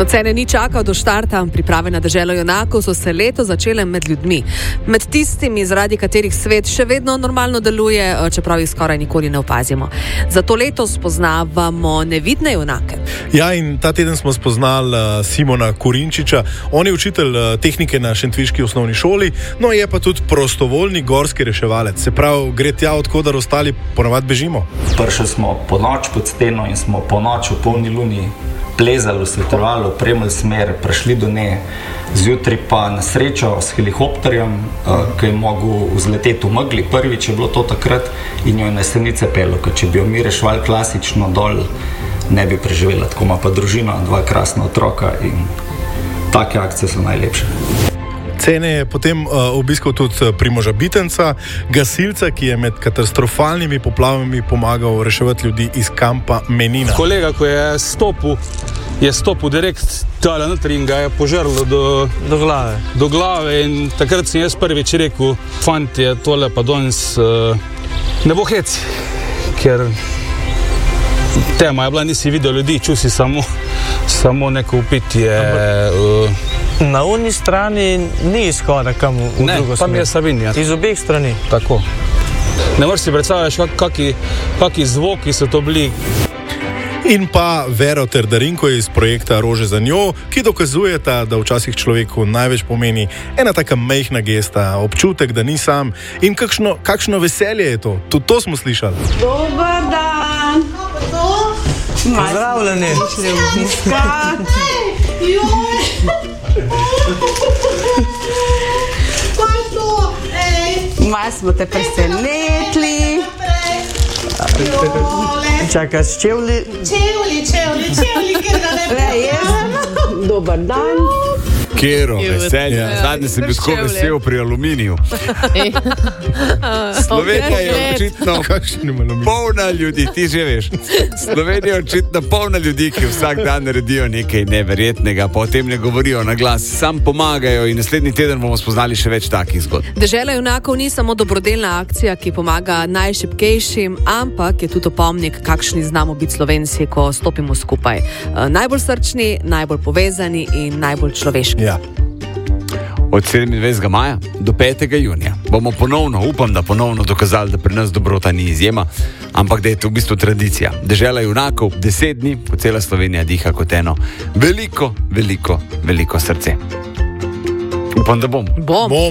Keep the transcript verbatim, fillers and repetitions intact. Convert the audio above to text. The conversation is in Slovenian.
No, Cene ni čakal do štarta, priprave na deželo junakov so se leto začele med ljudmi. Med tistimi, zaradi katerih svet še vedno normalno deluje, čeprav jih skoraj nikoli ne opazimo. Zato letos spoznavamo nevidne junake. Ja, in ta teden smo spoznali uh, Simona Korinčiča. On je učitelj uh, tehnike na šentviški osnovni šoli, no je pa tudi prostovoljni gorski reševalec. Se pravi, gre tja, odkudar ostali ponavadi bežimo. Prišli smo po noč pod steno in smo po noč v polni luni plezali, svetovali, premljali smer, prišli do nje. Zjutraj pa na srečo s helikopterjem, uh, ki je mogel vzleteti v megli. Prvič je bilo to takrat in jo je na Jesenice pelo, ker če bi jo mi reševali klasično dol, ne bi preživela. Tako ima pa družina, dva krasna otroka in take akcije so najlepše. Cene je potem uh, obiskal tudi Primoža Bitenca, gasilca, ki je med katastrofalnimi poplavami pomagal reševati ljudi iz kampa Menina. Kolega, ko je stopil, je stopil direkt tale notri in ga je požrlo do, do, glave. do glave in takrat sem jaz prvič rekel, fantje, tole pa danes uh, ne bo hec, ker tema je bila, nisi videl ljudi, čutil si samo, samo neko upitje. Uh, Na uni strani ni izhoda kam v ne, drugo smer. Tam je Savinja. Iz obeh strani. Tako. Ne moreš si predstavljaš, kak, kaki, kaki zvoki so to bili. In pa Vero Terdarinko iz projekta Rože za njo, ki dokazujeta, da včasih človeku največ pomeni ena taka majhna gesta, občutek, da ni sam. In kakšno, kakšno veselje je to. Tudi to smo slišali. Dobar dan. Pozdravljeni. Malo smo te presenetili. Čakaš čevli? Čevli, čevli, čevli, ker ga ne prejem. Dobar dan. Kero, veselje. Ja. Zadnji sem bil tako vesel pri aluminiju. Slovenija je očitno polna ljudi, ti že veš. Slovenija je očitno polna ljudi, ki vsak dan naredijo nekaj neverjetnega, pa o tem ne govorijo na glas, sam pomagajo in naslednji teden bomo spoznali še več takih zgodb. Dežela junakov ni samo dobrodelna akcija, ki pomaga najšibkejšim, ampak je tudi opomnik, kakšni znamo biti Slovenci, ko stopimo skupaj. Najbolj srčni, najbolj povezani in najbolj človeški. Ja. Od sedemindvajsetega maja do petega junija bomo ponovno, upam, da ponovno dokazali, da pri nas dobrota ni izjema, ampak da je to v bistvu tradicija. Dežela junakov, deset dni, ko cela Slovenija diha kot eno veliko, veliko, veliko srce. Upam, da bomo. Bom. Bom.